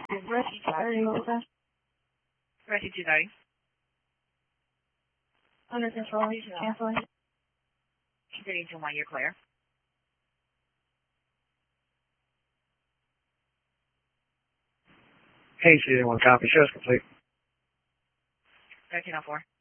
Rescue 230, what's that? Rescue 230. Under control, canceling. Continuing to 1, you're clear. Hey, C1 copy. Show's complete. 1304.